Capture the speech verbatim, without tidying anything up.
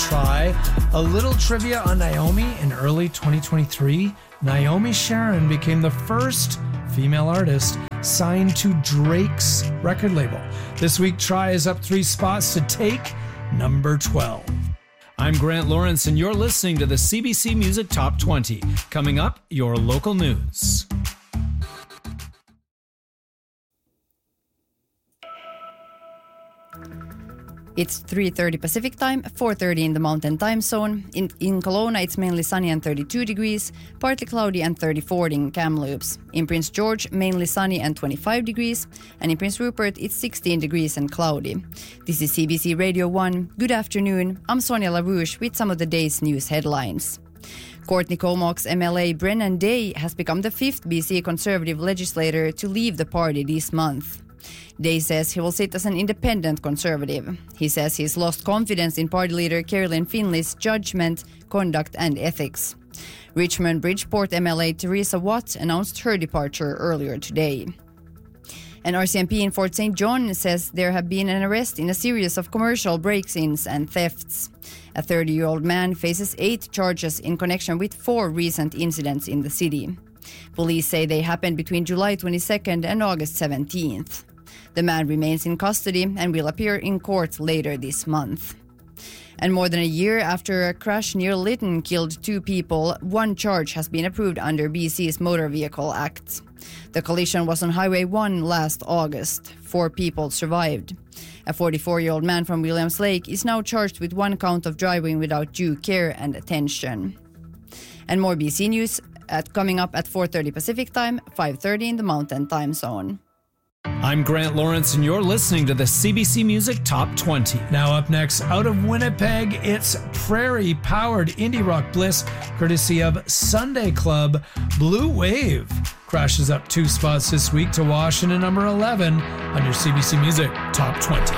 try. A little trivia on Naomi. In early twenty twenty-three, Naomi Sharon became the first female artist signed to Drake's record label. This week, Try is up three spots to take number twelve. I'm Grant Lawrence, and you're listening to the C B C Music Top twenty. Coming up, your local news. It's three thirty Pacific Time, four thirty in the Mountain Time Zone. In, in Kelowna, it's mainly sunny and thirty-two degrees, partly cloudy and thirty-four in Kamloops. In Prince George, mainly sunny and twenty-five degrees, and in Prince Rupert, it's sixteen degrees and cloudy. This is C B C Radio one. Good afternoon. I'm Sonia LaRouche with some of the day's news headlines. Courtney Comox's M L A Brennan Day has become the fifth B C Conservative legislator to leave the party this month. Day says he will sit as an independent Conservative. He says he's lost confidence in party leader Carolyn Finley's judgment, conduct and ethics. Richmond Bridgeport M L A Teresa Watt announced her departure earlier today. An R C M P in Fort Saint John says there have been an arrest in a series of commercial break-ins and thefts. A thirty-year-old man faces eight charges in connection with four recent incidents in the city. Police say they happened between July twenty-second and August seventeenth. The man remains in custody and will appear in court later this month. And more than a year after a crash near Lytton killed two people, one charge has been approved under B C's Motor Vehicle Act. The collision was on Highway one last August. Four people survived. A forty-four-year-old man from Williams Lake is now charged with one count of driving without due care and attention. And more B C news at, coming up at four thirty Pacific Time, five thirty in the Mountain Time Zone. I'm Grant Lawrence, and you're listening to the C B C Music Top twenty. Now up next, out of Winnipeg, it's Prairie-powered indie rock bliss, courtesy of Sunday Club. Blue Wave crashes up two spots this week to Washington number eleven on your C B C Music Top twenty.